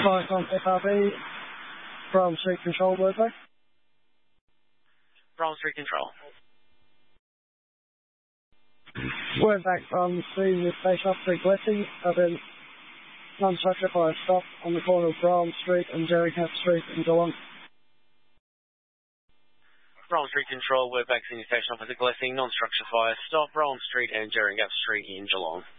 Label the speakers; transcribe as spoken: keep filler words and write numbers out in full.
Speaker 1: Calling from F R B, Brougham Street Control, Wordback.
Speaker 2: Brougham Street Control.
Speaker 1: Wordback from the Station Officer Blessing, I've been non-structured by a stop on the corner of Brougham Street and Jerringham Street in Geelong.
Speaker 2: Brougham Street Control, Wordback Senior Station Officer Blessing, non-structured fire, stop Brougham Street and Jerringham Street in Geelong.